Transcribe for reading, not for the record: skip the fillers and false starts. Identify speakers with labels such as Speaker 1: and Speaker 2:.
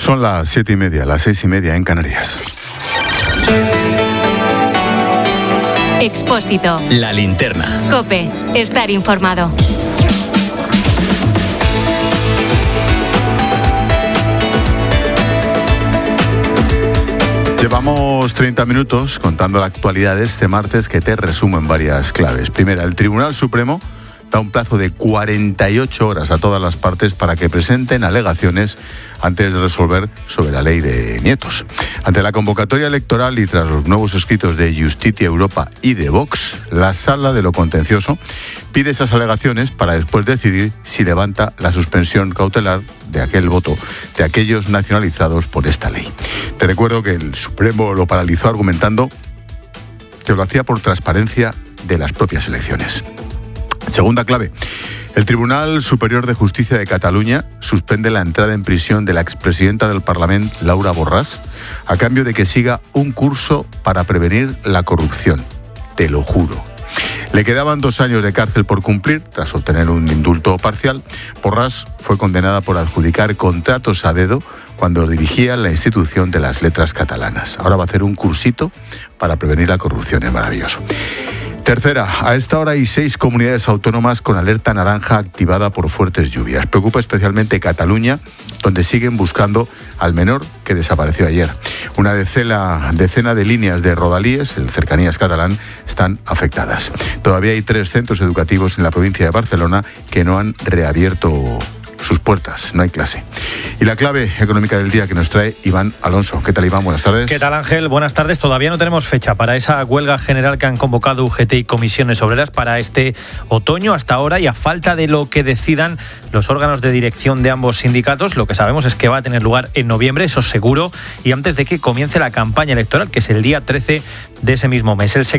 Speaker 1: Son las 7:30, las 6:30 en Canarias.
Speaker 2: Expósito.
Speaker 3: La linterna.
Speaker 2: COPE. Estar informado.
Speaker 1: Llevamos 30 minutos contando la actualidad de este martes que te resumo en varias claves. Primera, el Tribunal Supremo da un plazo de 48 horas a todas las partes para que presenten alegaciones antes de resolver sobre la ley de nietos. Ante la convocatoria electoral y tras los nuevos escritos de Justicia Europa y de Vox, la Sala de lo Contencioso pide esas alegaciones para después decidir si levanta la suspensión cautelar de aquel voto de aquellos nacionalizados por esta ley. Te recuerdo que el Supremo lo paralizó argumentando que lo hacía por transparencia de las propias elecciones. Segunda clave. El Tribunal Superior de Justicia de Cataluña suspende la entrada en prisión de la expresidenta del Parlamento, Laura Borràs, a cambio de que siga un curso para prevenir la corrupción. Te lo juro. Le quedaban 2 años de cárcel por cumplir, tras obtener un indulto parcial. Borràs fue condenada por adjudicar contratos a dedo cuando dirigía la institución de las letras catalanas. Ahora va a hacer un cursito para prevenir la corrupción. Es maravilloso. Tercera, a esta hora hay 6 comunidades autónomas con alerta naranja activada por fuertes lluvias. Preocupa especialmente Cataluña, donde siguen buscando al menor que desapareció ayer. Una decena de líneas de rodalíes, el Cercanías catalán, están afectadas. Todavía hay 3 centros educativos en la provincia de Barcelona que no han reabierto sus puertas, no hay clase. Y la clave económica del día que nos trae Iván Alonso. ¿Qué tal, Iván? Buenas tardes.
Speaker 4: ¿Qué tal, Ángel? Buenas tardes. Todavía no tenemos fecha para esa huelga general que han convocado UGT y comisiones obreras para este otoño hasta ahora, y a falta de lo que decidan los órganos de dirección de ambos sindicatos, lo que sabemos es que va a tener lugar en noviembre, eso seguro, y antes de que comience la campaña electoral, que es el día 13 de ese mismo mes. El